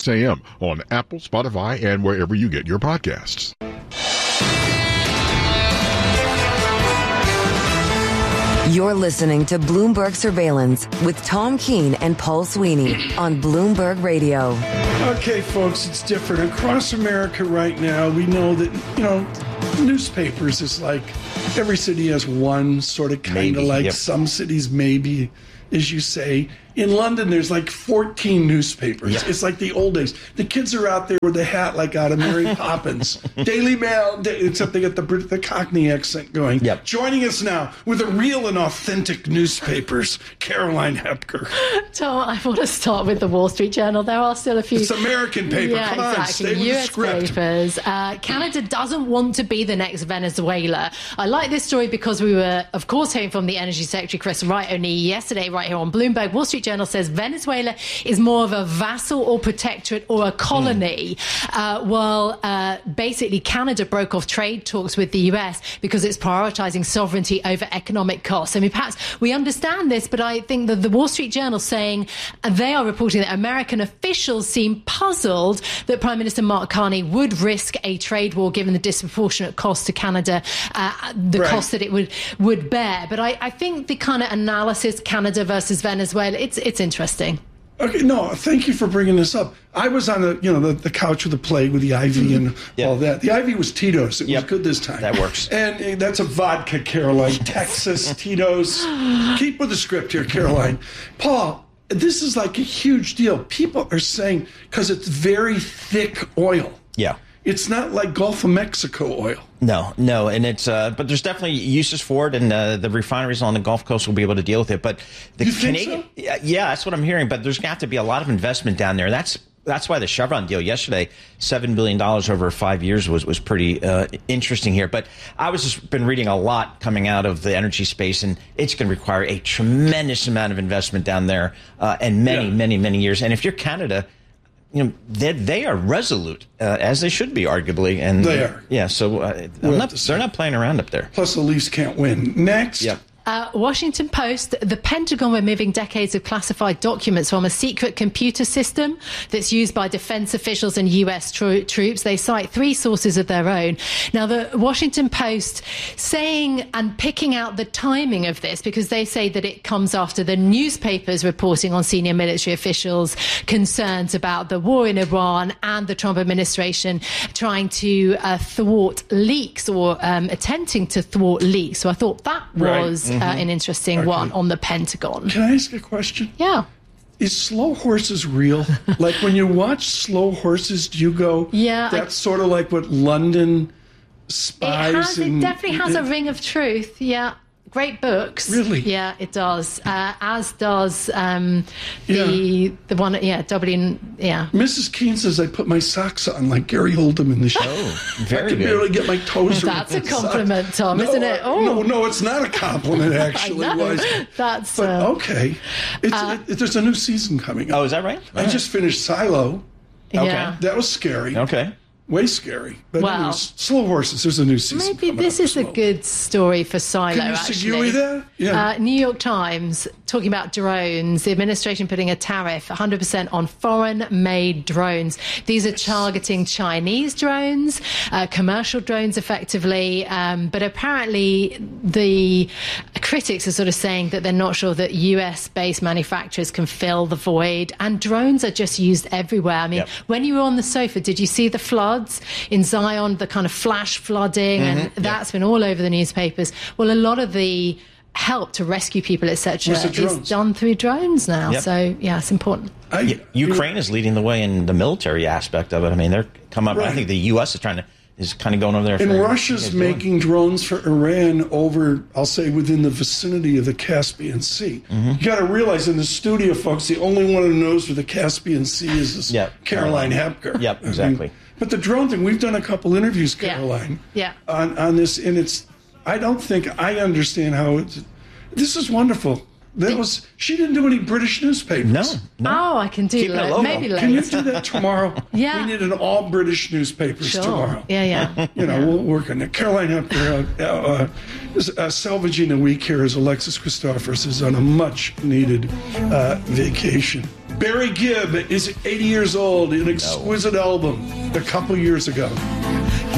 6 a.m. on Apple, Spotify, and wherever you get your podcasts. You're listening to Bloomberg Surveillance with Tom Keene and Paul Sweeney on Bloomberg Radio. Okay, folks, it's different. Across America right now, we know that, newspapers is like every city has one, sort of kind of like some cities maybe, as you say. In London, there's like 14 newspapers. Yep. It's like the old days. The kids are out there with a hat like out of Mary Poppins. Daily Mail, except they get the Cockney accent going. Yep. Joining us now with the real and authentic newspapers, Caroline Hepker. Tom, I want to start with the Wall Street Journal. There are still a few. It's American paper. Yeah, Come on, exactly. stay with US the script. papers. Canada doesn't want to be the next Venezuela. I like this story because we were, of course, hearing from the Energy Secretary, Chris Wright, only yesterday, right here on Bloomberg. Wall Street Journal says Venezuela is more of a vassal or protectorate or a colony, while basically Canada broke off trade talks with the US because it's prioritizing sovereignty over economic costs. I mean, perhaps we understand this, but I think that the Wall Street Journal saying they are reporting that American officials seem puzzled that Prime Minister Mark Carney would risk a trade war given the disproportionate cost to Canada, cost that it would bear. But I think the kind of analysis, Canada versus Venezuela, it's interesting. Okay, no, thank you for bringing this up. I was on the couch with the plague with the IV and all that. The IV was Tito's. It was good this time. That works. And that's a vodka, Caroline. Texas, Tito's. Keep with the script here, Caroline. Paul, this is like a huge deal. People are saying, because it's very thick oil. Yeah. It's not like Gulf of Mexico oil. No, and it's but there's definitely uses for it, and the refineries on the Gulf Coast will be able to deal with it. But the Canadian, yeah, that's what I'm hearing. But there's going to have to be a lot of investment down there. That's why the Chevron deal yesterday, $7 billion over 5 years, was pretty interesting here. But I was just been reading a lot coming out of the energy space, and it's going to require a tremendous amount of investment down there, and many years. And if you're Canada, they are resolute, as they should be, arguably. And they are. Yeah, so they're not playing around up there. Plus, the Leafs can't win. Next. Yep. Washington Post, the Pentagon removing decades of classified documents from a secret computer system that's used by defense officials and U.S. troops. They cite 3 sources of their own. Now, the Washington Post saying and picking out the timing of this because they say that it comes after the newspapers reporting on senior military officials' concerns about the war in Iran and the Trump administration trying to thwart leaks or attempting to thwart leaks. So I thought that was an interesting one on the Pentagon. Can I ask a question? Yeah. Is slow horses real? Like when you watch slow horses, do you go, that's sort of like what London spies? It definitely has a ring of truth, yeah. Great books. Really? Yeah, it does. As does the one, Dublin, Mrs. Keene says I put my socks on like Gary Oldham in the show. Oh, very I can good. barely get my toes around. That's a compliment, Tom, isn't it? No, it's not a compliment, actually. That's okay. There's a new season coming up. Oh, is that right? I just finished Silo. Okay. That was scary. Okay. Way scary. But anyways, Slow Horses, there's a new season. Maybe this is a good story for Silo, Can you actually. that? Yeah. New York Times, talking about drones, the administration putting a tariff 100% on foreign-made drones. These are targeting Chinese drones, commercial drones, effectively. But apparently the critics are sort of saying that they're not sure that US-based manufacturers can fill the void. And drones are just used everywhere. I mean, when you were on the sofa, did you see the floods in Zion, the kind of flash flooding? And that's been all over the newspapers. Well, a lot of the help to rescue people, etc., is done through drones now. So, it's important. Ukraine is leading the way in the military aspect of it. I mean, they're come up. I think the U.S. is kind of going over there. And Russia's making drones for Iran over, I'll say, within the vicinity of the Caspian Sea. You got to realize in the studio, folks, the only one who knows where the Caspian Sea is Caroline Hepker. Yep, exactly. But the drone thing, we've done a couple interviews, Caroline, on this, and I don't think I understand how this is wonderful. She didn't do any British newspapers. No. Oh, I can do that. Maybe later. Can you do that tomorrow? Yeah. We need an all British newspapers tomorrow. Yeah. We'll work on it. Caroline Hepker, salvaging a week here as Alexis Christophers is on a much needed vacation. Barry Gibb is 80 years old, an exquisite album a couple years ago.